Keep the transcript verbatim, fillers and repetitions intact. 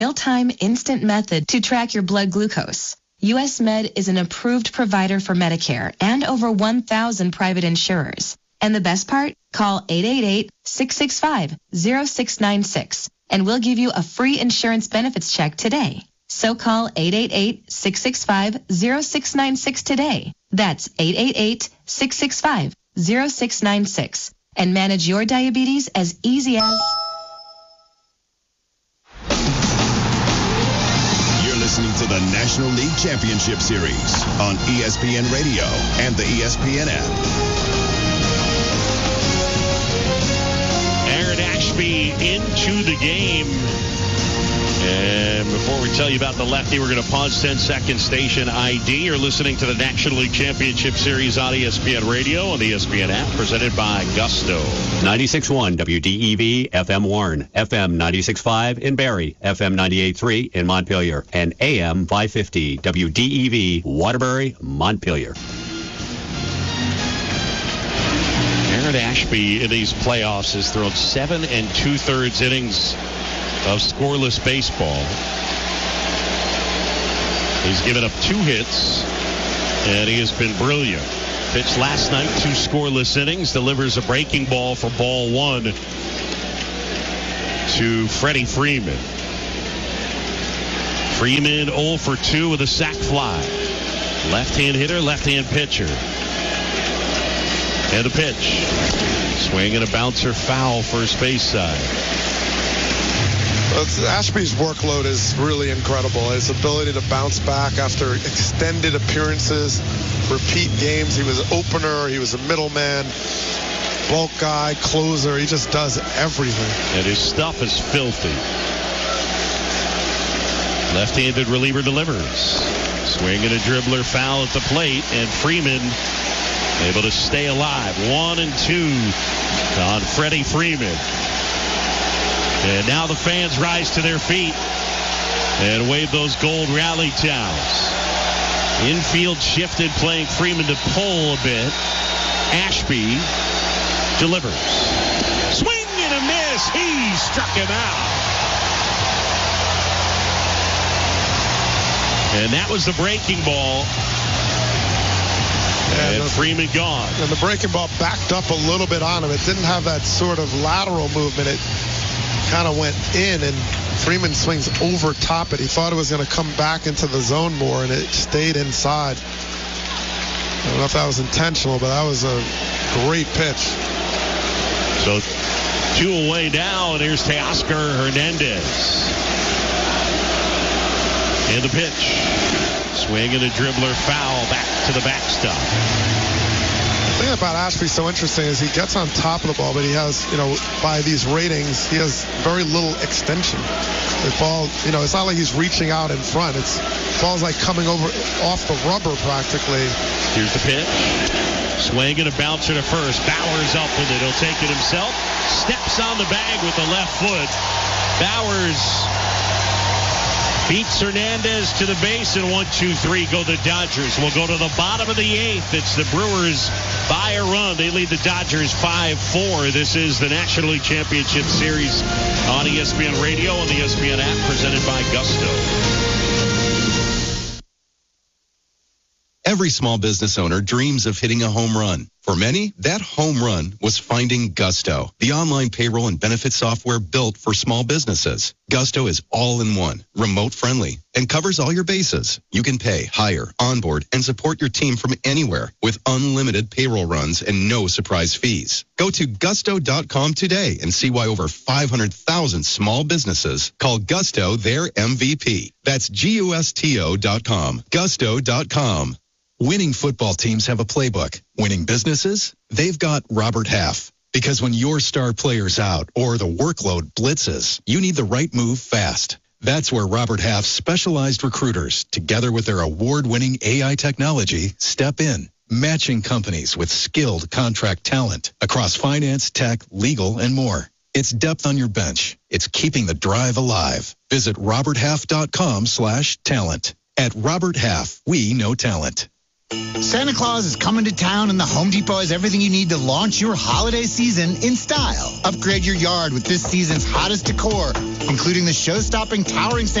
real-time instant method to track your blood glucose. U S Med is an approved provider for Medicare and over one thousand private insurers. And the best part? Call eight eight eight, six six five, zero six nine six and we'll give you a free insurance benefits check today. So call eight eight eight, six six five, zero six nine six today. That's eight eight eight, six six five, zero six nine six and manage your diabetes as easy as... You're listening to the National League Championship Series on E S P N Radio and the E S P N app. Aaron Ashby into the game. And before we tell you about the lefty, we're going to pause ten seconds. Station I D. You're listening to the National League Championship Series on E S P N Radio on the E S P N app, presented by Gusto. ninety-six point one W D E V, F M Warren, F M ninety-six point five in Barrie, F M ninety-eight point three in Montpelier, and A M five fifty W D E V, Waterbury, Montpelier. Aaron Ashby in these playoffs has thrown seven and two-thirds innings of scoreless baseball. He's given up two hits, and he has been brilliant. Pitched last night, two scoreless innings, delivers a breaking ball for ball one to Freddie Freeman. Freeman oh for two with a sac fly. Left-hand hitter, left-hand pitcher. And a pitch. Swing and a bouncer, foul, first base side. Ashby's workload is really incredible. His ability to bounce back after extended appearances, repeat games. He was an opener. He was a middleman, bulk guy, closer. He just does everything. And his stuff is filthy. Left-handed reliever delivers. Swing and a dribbler, foul at the plate, and Freeman able to stay alive. One and two on Freddie Freeman. And now the fans rise to their feet and wave those gold rally towels. Infield shifted, playing Freeman to pull a bit. Ashby delivers. Swing and a miss. He struck him out. And that was the breaking ball. And, and the, Freeman gone. And the breaking ball backed up a little bit on him. It didn't have that sort of lateral movement. It kind of went in, and Freeman swings over top it. He thought it was going to come back into the zone more, and it stayed inside. I don't know if that was intentional, but that was a great pitch. So two away now, and here's Teoscar Hernandez. And the pitch. Swing and a dribbler, foul, back to the backstop. The thing about Ashby's so interesting is he gets on top of the ball, but he has, you know, by these ratings, he has very little extension. The ball, you know, it's not like he's reaching out in front. It's ball's like coming over off the rubber practically. Here's the pitch. Swing and a bouncer to first. Bowers up with it. He'll take it himself. Steps on the bag with the left foot. Bowers beats Hernandez to the base, and one, two, three go the Dodgers. We'll go to the bottom of the eighth. It's the Brewers by a run. They lead the Dodgers five four. This is the National League Championship Series on E S P N Radio and the E S P N app, presented by Gusto. Every small business owner dreams of hitting a home run. For many, that home run was finding Gusto, the online payroll and benefit software built for small businesses. Gusto is all-in-one, remote-friendly, and covers all your bases. You can pay, hire, onboard, and support your team from anywhere with unlimited payroll runs and no surprise fees. Go to gusto dot com today and see why over five hundred thousand small businesses call Gusto their M V P. That's G U S T O dot com. gusto dot com. Winning football teams have a playbook. Winning businesses, they've got Robert Half. Because when your star player's out or the workload blitzes, you need the right move fast. That's where Robert Half's specialized recruiters, together with their award-winning A I technology, step in, matching companies with skilled contract talent across finance, tech, legal, and more. It's depth on your bench. It's keeping the drive alive. Visit robert half dot com slash talent. At Robert Half, we know talent. Santa Claus is coming to town, and the Home Depot has everything you need to launch your holiday season in style. Upgrade your yard with this season's hottest decor, including the show-stopping towering Santa